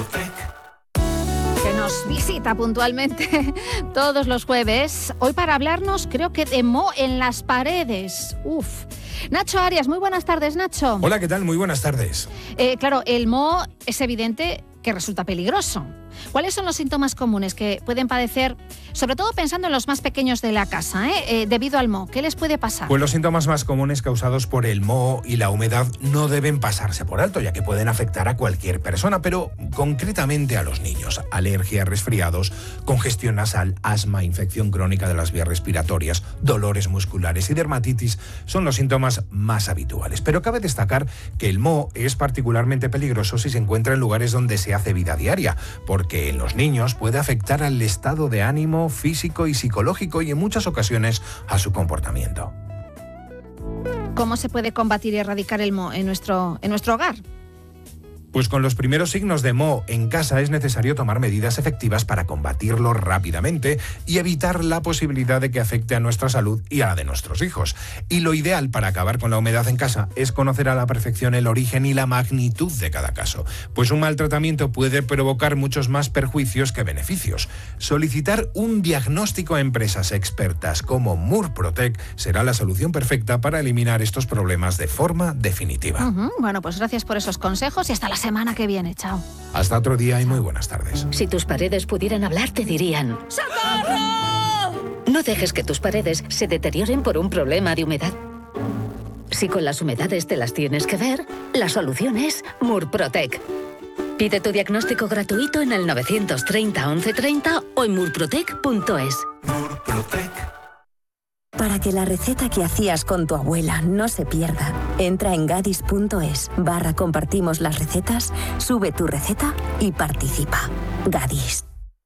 Que nos visita puntualmente todos los jueves. Hoy para hablarnos, creo que de moho en las paredes. Nacho Arias, muy buenas tardes, Nacho. Hola, ¿qué tal? Muy buenas tardes. Claro, el moho es evidente que resulta peligroso. ¿Cuáles son los síntomas comunes que pueden padecer, sobre todo pensando en los más pequeños de la casa, debido al moho? ¿Qué les puede pasar? Pues los síntomas más comunes causados por el moho y la humedad no deben pasarse por alto, ya que pueden afectar a cualquier persona, pero concretamente a los niños. Alergia, resfriados, congestión nasal, asma, infección crónica de las vías respiratorias, dolores musculares y dermatitis son los síntomas más habituales. Pero cabe destacar que el moho es particularmente peligroso si se encuentra en lugares donde se hace vida diaria, porque en los niños puede afectar al estado de ánimo, físico y psicológico y en muchas ocasiones a su comportamiento. ¿Cómo se puede combatir y erradicar el moho en nuestro hogar? Pues con los primeros signos de moho en casa es necesario tomar medidas efectivas para combatirlo rápidamente y evitar la posibilidad de que afecte a nuestra salud y a la de nuestros hijos. Y lo ideal para acabar con la humedad en casa es conocer a la perfección el origen y la magnitud de cada caso, pues un mal tratamiento puede provocar muchos más perjuicios que beneficios. Solicitar un diagnóstico a empresas expertas como Murprotec será la solución perfecta para eliminar estos problemas de forma definitiva. Bueno, pues gracias por esos consejos y hasta la semana que viene. Chao. Hasta otro día y muy buenas tardes. Si tus paredes pudieran hablar, te dirían: ¡socorro! No dejes que tus paredes se deterioren por un problema de humedad. Si con las humedades te las tienes que ver, la solución es Murprotec. Pide tu diagnóstico gratuito en el 930 1130 o en murprotec.es. Murprotec. Para que la receta que hacías con tu abuela no se pierda, entra en gadis.es/compartimos las recetas, sube tu receta y participa. Gadis.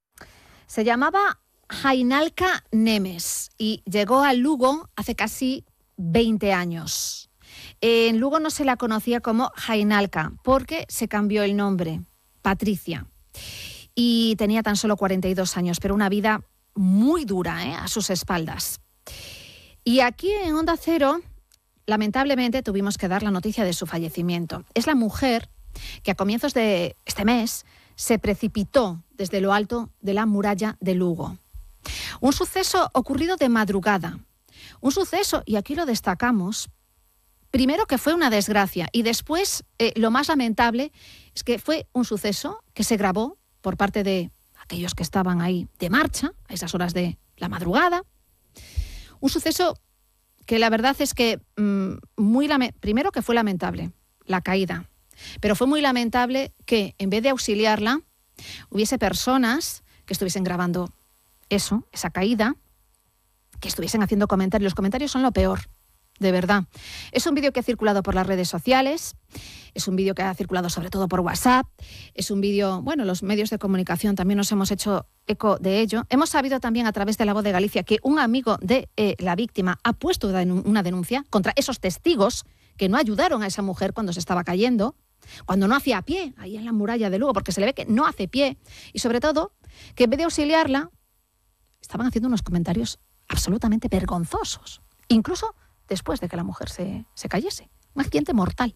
Se llamaba Jainalka Nemes y llegó a Lugo hace casi 20 años. En Lugo no se la conocía como Jainalka porque se cambió el nombre, Patricia. Y tenía tan solo 42 años, pero una vida muy dura a sus espaldas. Y aquí en Onda Cero, lamentablemente, tuvimos que dar la noticia de su fallecimiento. Es la mujer que a comienzos de este mes se precipitó desde lo alto de la muralla de Lugo. Un suceso ocurrido de madrugada. Un suceso, y aquí lo destacamos, primero que fue una desgracia y después lo más lamentable es que fue un suceso que se grabó por parte de aquellos que estaban ahí de marcha a esas horas de la madrugada. Un suceso que la verdad es que primero que fue lamentable, la caída, pero fue muy lamentable que en vez de auxiliarla hubiese personas que estuviesen grabando esa caída, que estuviesen haciendo comentarios. Los comentarios son lo peor, de verdad. Es un vídeo que ha circulado por las redes sociales, es un vídeo que ha circulado sobre todo por WhatsApp, es un vídeo, los medios de comunicación también nos hemos hecho eco de ello. Hemos sabido también a través de La Voz de Galicia que un amigo de la víctima ha puesto una denuncia contra esos testigos que no ayudaron a esa mujer cuando se estaba cayendo, cuando no hacía pie ahí en la muralla de Lugo, porque se le ve que no hace pie, y sobre todo que en vez de auxiliarla estaban haciendo unos comentarios absolutamente vergonzosos, incluso después de que la mujer se cayese. Un accidente mortal.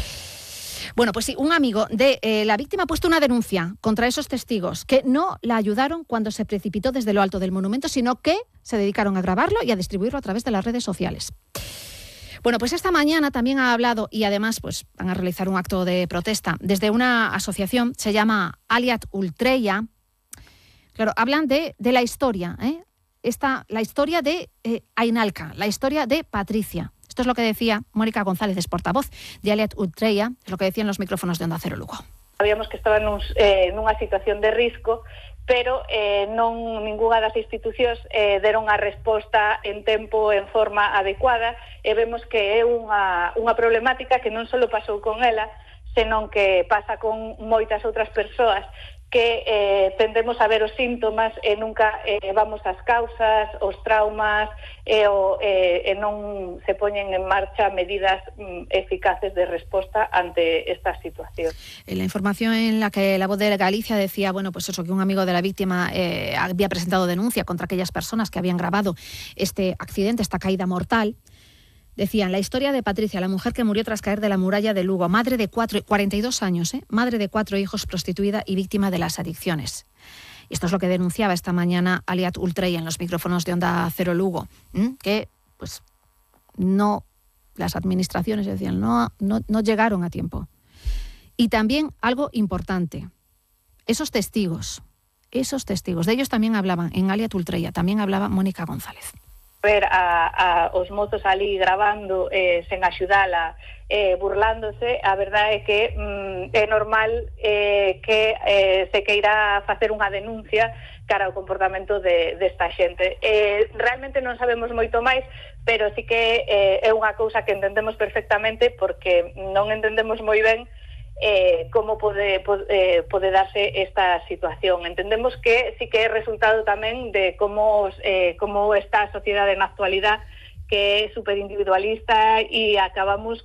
Bueno, pues sí, un amigo de la víctima ha puesto una denuncia contra esos testigos que no la ayudaron cuando se precipitó desde lo alto del monumento, sino que se dedicaron a grabarlo y a distribuirlo a través de las redes sociales. Bueno, pues esta mañana también ha hablado y además pues van a realizar un acto de protesta desde una asociación, se llama Aliat Ultreya. Claro, hablan de la historia, la historia de Jainalka, la historia de Patricia. Esto es lo que decía Mónica González, es portavoz de Aliat Ultreya, es lo que decían los micrófonos de Onda Cero Lugo. Sabíamos que estaba nunha situación de risco, pero ningunha das institucións deron a resposta en tempo, en forma adecuada, e vemos que é unha problemática que non só pasou con ela, senón que pasa con moitas outras persoas que tendemos a ver os síntomas e nunca vamos ás causas, os traumas e non se poñen en marcha medidas eficaces de resposta ante esta situación. La información en la que La Voz de Galicia decía, que un amigo de la víctima había presentado denuncia contra aquellas personas que habían grabado este accidente, esta caída mortal. Decían, la historia de Patricia, la mujer que murió tras caer de la muralla de Lugo, madre de 42 años, madre de 4 hijos, prostituida y víctima de las adicciones. Y esto es lo que denunciaba esta mañana Aliat Ultrey en los micrófonos de Onda Cero Lugo, que pues no, las administraciones decían, no llegaron a tiempo. Y también algo importante, esos testigos, de ellos también hablaban en Aliat Ultrey, también hablaba Mónica González. Ver a os mozos ali grabando sen axudala, burlándose, a verdade é que é normal que se queira facer unha denuncia cara ao comportamento desta xente. Realmente non sabemos moito máis, pero sí que é unha cousa que entendemos perfectamente porque non entendemos moi ben como pode darse esta situación. Entendemos que sí que é resultado tamén de como está a sociedade na actualidade, que é superindividualista, e acabamos